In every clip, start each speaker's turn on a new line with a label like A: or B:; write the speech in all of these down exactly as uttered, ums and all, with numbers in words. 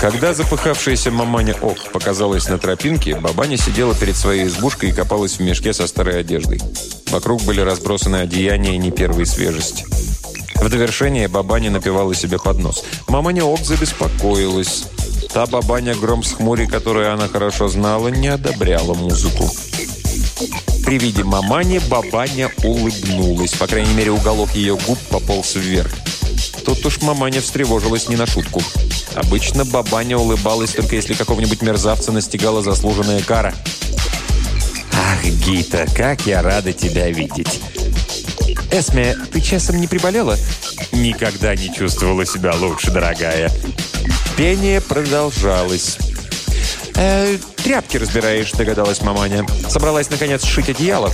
A: Когда запыхавшаяся маманя Ок показалась на тропинке, бабаня сидела перед своей избушкой и копалась в мешке со старой одеждой. Вокруг были разбросаны одеяния не первой свежести. В довершение бабаня напевала себе под нос. Маманя Ок забеспокоилась. Та бабаня Громс-Хмури, которую она хорошо знала, не одобряла музыку. При виде мамани бабаня улыбнулась. По крайней мере, уголок ее губ пополз вверх. Тут уж маманя встревожилась не на шутку. Обычно бабаня улыбалась, только если какого-нибудь мерзавца настигала заслуженная кара. «Ах, Гита, как я рада тебя видеть!» «Эсме, ты часом не приболела?» «Никогда не чувствовала себя лучше, дорогая». Пение продолжалось. «Э, тряпки разбираешь», — догадалась маманя. Собралась, наконец, сшить одеяло.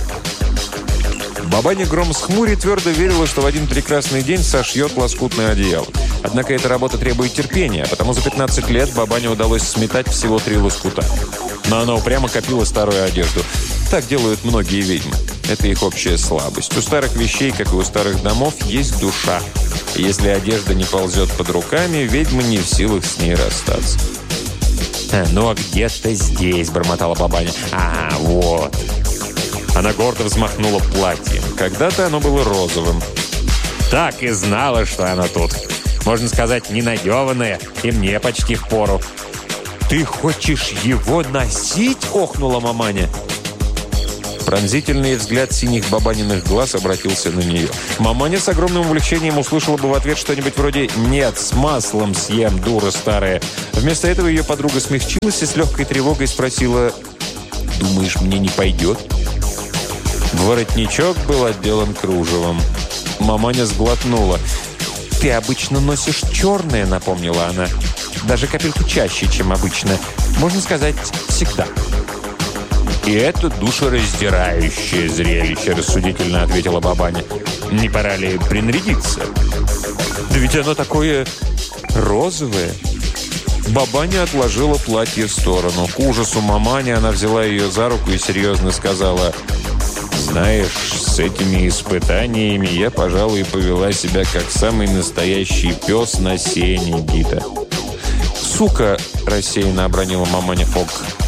A: Бабаня Громс-Хмури твердо верила, что в один прекрасный день сошьет лоскутное одеяло. Однако эта работа требует терпения, потому за пятнадцать лет бабане удалось сметать всего три лоскута. Но она упрямо копила старую одежду. Так делают многие ведьмы. Это их общая слабость. У старых вещей, как и у старых домов, есть душа. И если одежда не ползет под руками, ведьмы не в силах с ней расстаться. «А, ну, а где-то здесь», — бормотала бабаня. «А, вот». Она гордо взмахнула платьем. Когда-то оно было розовым. Так и знала, что оно тут. Можно сказать, ненадеванное, и мне почти впору. «Ты хочешь его носить?» — охнула маманя. Пронзительный взгляд синих бабаниных глаз обратился на нее. Маманя с огромным увлечением услышала бы в ответ что-нибудь вроде «Нет, с маслом съем, дура старая». Вместо этого ее подруга смягчилась и с легкой тревогой спросила: «Думаешь, мне не пойдет?» Воротничок был отделан кружевом. Маманя сглотнула. «Ты обычно носишь черное», — напомнила она. «Даже капельку чаще, чем обычно. Можно сказать, всегда». «И это душераздирающее зрелище», — рассудительно ответила бабаня. «Не пора ли принарядиться?» «Да ведь оно такое розовое». Бабаня отложила платье в сторону. К ужасу мамани она взяла ее за руку и серьезно сказала: «Знаешь, с этими испытаниями я, пожалуй, повела себя как самый настоящий пес на сене, Гита». «Сука!» – рассеянно обронила маманя Ок.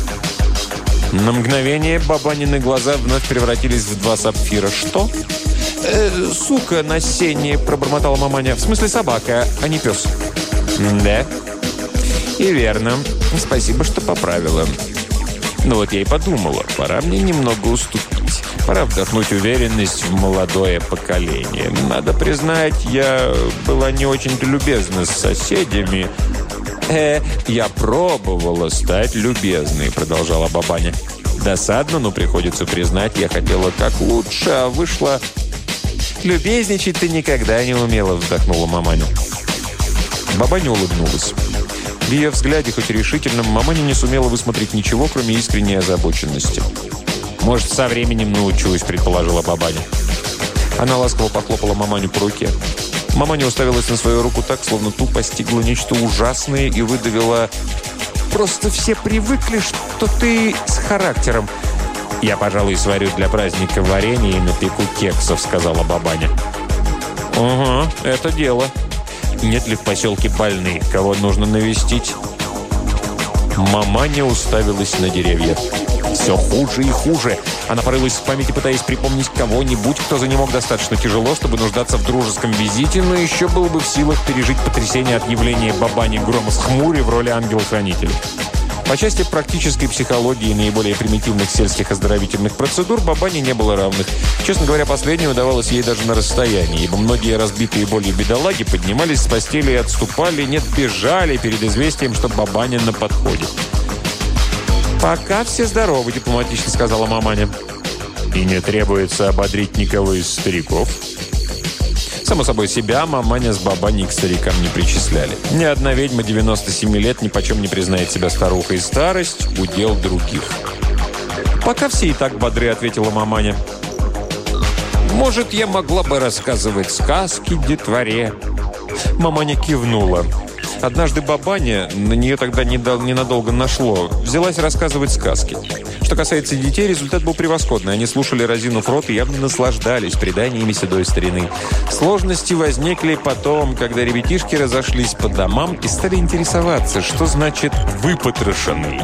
A: На мгновение бабанины глаза вновь превратились в два сапфира. «Что?» э, «Сука на сене», – пробормотала маманя. «В смысле собака, а не пес». «Да, и верно. Спасибо, что поправила». Ну вот я и подумала, пора мне немного уступить. Пора вдохнуть уверенность в молодое поколение. Надо признать, я была не очень-то любезна с соседями. «Э, я пробовала стать любезной», — продолжала бабаня. «Досадно, но приходится признать, я хотела как лучше, а вышло...» «Любезничать ты никогда не умела», — вздохнула маманя. Бабаня улыбнулась. В ее взгляде, хоть и решительном, маманя не сумела высмотреть ничего, кроме искренней озабоченности. «Может, со временем научусь», — предположила бабаня. Она ласково похлопала маманю по руке. Маманя уставилась на свою руку так, словно ту постигло нечто ужасное, и выдавила: «Просто все привыкли, что ты с характером». «Я, пожалуй, сварю для праздника варенье и напеку кексов», — сказала бабаня. «Угу, это дело. Нет ли в поселке больных, кого нужно навестить?» Маманя уставилась на деревья. Все хуже и хуже. Она порылась в памяти, пытаясь припомнить кого-нибудь, кто за ним мог достаточно тяжело, чтобы нуждаться в дружеском визите, но еще был бы в силах пережить потрясение от явления бабани Громс-Хмури в роли ангела-хранителя. По части практической психологии и наиболее примитивных сельских оздоровительных процедур бабане не было равных. Честно говоря, последнее удавалось ей даже на расстоянии, ибо многие разбитые болью бедолаги поднимались с постели и отступали, нет, бежали перед известием, что бабаня на подходе. «Пока все здоровы», — дипломатично сказала маманя. «И не требуется ободрить никого из стариков?» Само собой, себя маманя с бабаней к старикам не причисляли. Ни одна ведьма девяноста семи лет ни почем не признает себя старухой. Старость – удел других. «Пока все и так бодры», – ответила маманя. «Может, я могла бы рассказывать сказки детворе?» Маманя кивнула. Однажды бабаня, на нее тогда ненадолго нашло, взялась рассказывать сказки. Что касается детей, результат был превосходный. Они слушали, разинув рот, и явно наслаждались преданиями седой старины. Сложности возникли потом, когда ребятишки разошлись по домам и стали интересоваться, что значит «выпотрошенный».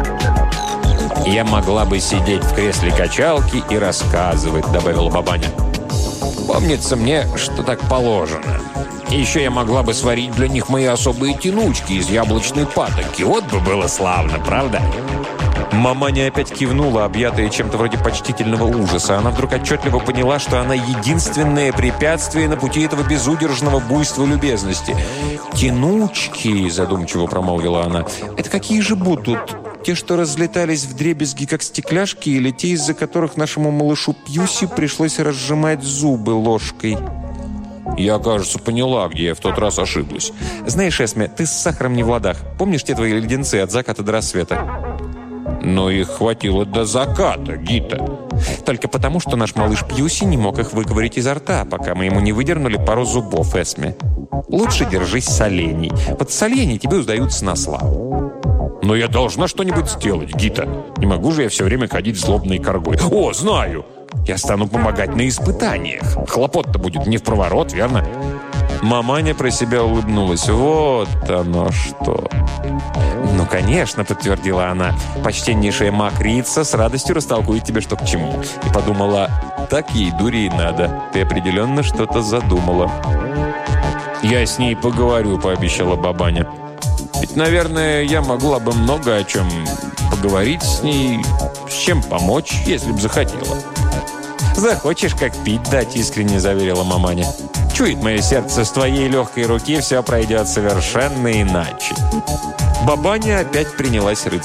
A: «Я могла бы сидеть в кресле качалки и рассказывать», — добавила бабаня. «Помнится мне, что так положено. И еще я могла бы сварить для них мои особые тянучки из яблочной патоки. Вот бы было славно, правда?»
B: Маманя опять кивнула, объятая чем-то вроде почтительного ужаса. Она вдруг отчетливо поняла, что она единственное препятствие на пути этого безудержного буйства любезности. «Тянучки», — задумчиво промолвила она, — «это какие же будут? Те, что разлетались вдребезги, как стекляшки, или те, из-за которых нашему малышу Пьюси пришлось разжимать зубы ложкой?»
A: «Я, кажется, поняла, где я в тот раз ошиблась.
B: Знаешь, Эсме, ты с сахаром не в ладах. Помнишь те твои леденцы от заката до рассвета?»
A: «Но их хватило до заката, Гита».
B: «Только потому, что наш малыш Пьюси не мог их выковырять изо рта, пока мы ему не выдернули пару зубов, Эсме. Лучше держись солений. Вот солений тебе удаются на славу».
A: «Но я должна что-нибудь сделать, Гита. Не могу же я все время ходить злобной коргой. О, знаю! Я стану помогать на испытаниях. Хлопот-то будет не впроворот, верно?»
B: Маманя про себя улыбнулась. «Вот оно что!» «Ну, конечно», — подтвердила она. «Почтеннейшая Макрица с радостью растолкует тебе, что к чему». И подумала: так ей дури и надо. Ты определенно что-то задумала.
A: «Я с ней поговорю», — пообещала бабаня. «Ведь, наверное, я могла бы много о чем поговорить с ней, с чем помочь, если бы захотела».
B: «Захочешь, как пить дать», — искренне заверила маманя. «Чует мое сердце, с твоей легкой руки все пройдет совершенно иначе». Бабаня опять принялась рыться.